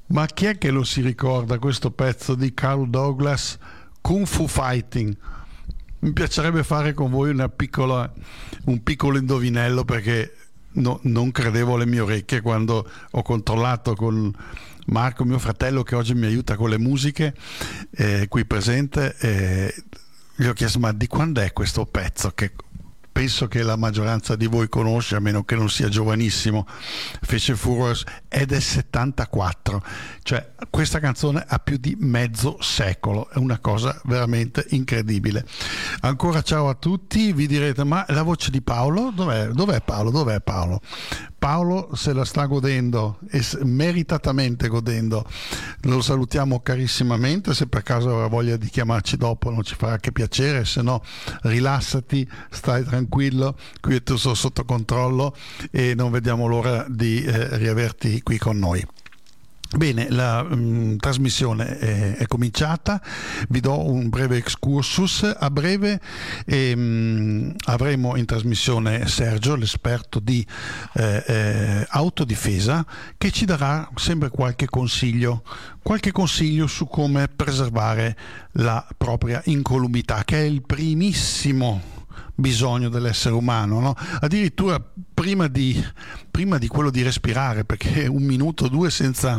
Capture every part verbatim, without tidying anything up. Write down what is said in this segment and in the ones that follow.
Ma chi è che lo si ricorda questo pezzo di Carl Douglas, Kung Fu Fighting? Mi piacerebbe fare con voi una piccola, un piccolo indovinello, perché no, non credevo alle mie orecchie quando ho controllato con Marco, mio fratello, che oggi mi aiuta con le musiche, eh, qui presente. Eh, gli ho chiesto: ma di quando è questo pezzo? Che penso che la maggioranza di voi conosce, a meno che non sia giovanissimo. Fece Furore, è del settantaquattro, cioè questa canzone ha più di mezzo secolo, è una cosa veramente incredibile. Ancora ciao a tutti. Vi direte: ma la voce di Paolo? Dov'è, dov'è Paolo? Dov'è Paolo? Paolo se la sta godendo, e meritatamente godendo. Lo salutiamo carissimamente. Se per caso avrà voglia di chiamarci dopo, non ci farà che piacere, se no rilassati, stai tranquillo, qui è tutto sotto controllo e non vediamo l'ora di eh, riaverti qui con noi. Bene, la mh, trasmissione è, è cominciata. Vi do un breve excursus. A breve ehm, avremo in trasmissione Sergio, l'esperto di eh, eh, autodifesa, che ci darà sempre qualche consiglio qualche consiglio su come preservare la propria incolumità, che è il primissimo bisogno dell'essere umano, no? Addirittura prima di, prima di quello di respirare, perché un minuto o due senza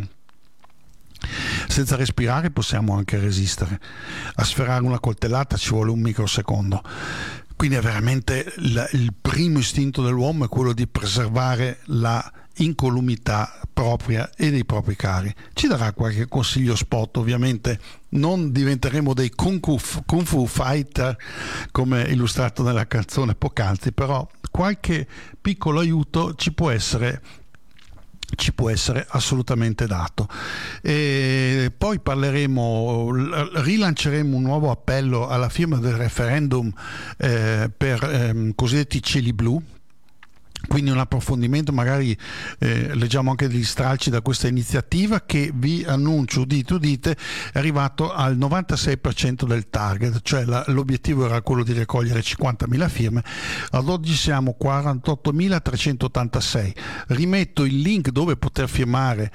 senza respirare possiamo anche resistere. A sferrare una coltellata ci vuole un microsecondo. Quindi è veramente il, il primo istinto dell'uomo è quello di preservare la incolumità propria e dei propri cari. Ci darà qualche consiglio spot. Ovviamente non diventeremo dei kung fu, kung fu fighter come illustrato nella canzone poc'anzi, però qualche piccolo aiuto ci può essere ci può essere assolutamente dato. E poi parleremo, rilanceremo un nuovo appello alla firma del referendum eh, per ehm, cosiddetti cieli blu. Quindi un approfondimento, magari eh, leggiamo anche degli stralci da questa iniziativa, che vi annuncio, udite udite, è arrivato al novantasei per cento del target, cioè la, l'obiettivo era quello di raccogliere cinquantamila firme, ad oggi siamo quarantottomilatrecentottantasei. Rimetto il link dove poter firmare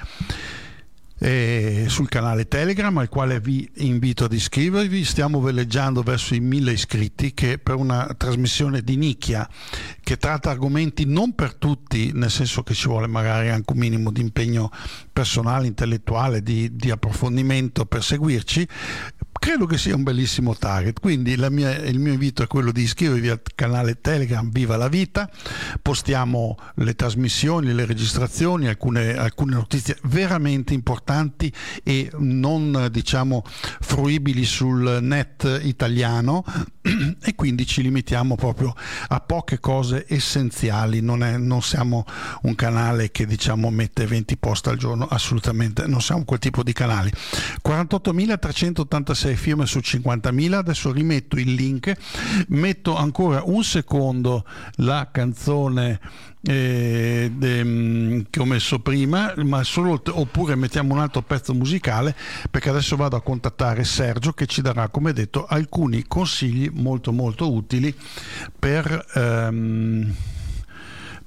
Eh, sul canale Telegram, al quale vi invito ad iscrivervi. Stiamo veleggiando verso i mille iscritti, che per una trasmissione di nicchia che tratta argomenti non per tutti, nel senso che ci vuole magari anche un minimo di impegno personale, intellettuale, di, di approfondimento per seguirci, credo che sia un bellissimo target. Quindi la mia, il mio invito è quello di iscrivervi al canale Telegram Viva la Vita. Postiamo le trasmissioni, le registrazioni, alcune, alcune notizie veramente importanti e non, diciamo, fruibili sul net italiano, e quindi ci limitiamo proprio a poche cose essenziali. Non, è, non siamo un canale che, diciamo, mette venti post al giorno, assolutamente non siamo quel tipo di canali. quarantottomilatrecentottantasei firme su cinquantamila. Adesso rimetto il link, metto ancora un secondo la canzone eh, de, che ho messo prima, ma solo, oppure mettiamo un altro pezzo musicale, perché adesso vado a contattare Sergio, che ci darà, come detto, alcuni consigli molto molto utili per ehm,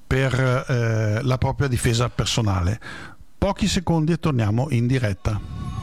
per eh, la propria difesa personale. Pochi secondi e torniamo in diretta.